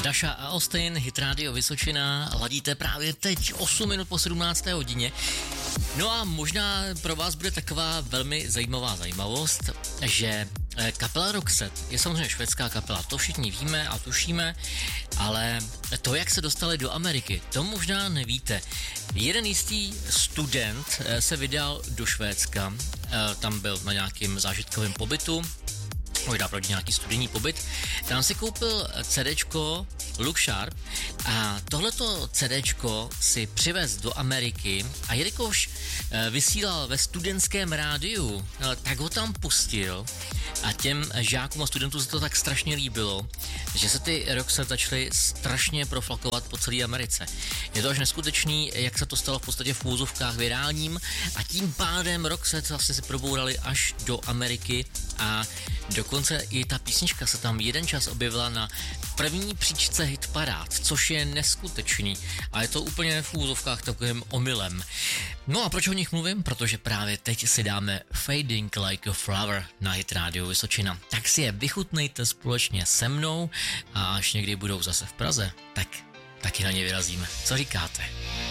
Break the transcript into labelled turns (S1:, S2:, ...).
S1: Daša a Austin, Hit Radio Vysočina, ladíte právě teď 8 minut po 17. hodině. No a možná pro vás bude taková velmi zajímavá zajímavost, že kapela Roxette je samozřejmě švédská kapela, to všichni víme a tušíme, ale to, jak se dostali do Ameriky, to možná nevíte. Jeden jistý student se vydal do Švédska, tam byl na nějakým zážitkovém pobytu, možná pro nějaký studijní pobyt, tam si koupil CDčko Look Sharp a tohleto CDčko si přivez do Ameriky a jelikož vysílal ve studentském rádiu, tak ho tam pustil a těm žákům a studentům se to tak strašně líbilo, že se ty Roxette začaly strašně proflakovat po celé Americe. Je to až neskutečný, jak se to stalo v podstatě v úzovkách virálním a tím pádem Roxette vlastně se probourali až do Ameriky a dokonce i ta písnička se tam jeden čas objevila na první příčce hitparád, což je neskutečný a je to úplně v úzovkách takovým omylem. No a proč o nich mluvím? Protože právě teď si dáme Fading Like a Flower na Hit Radio Vysočina. Tak si je vychutnejte společně se mnou a až někdy budou zase v Praze, tak taky na ně vyrazíme. Co říkáte?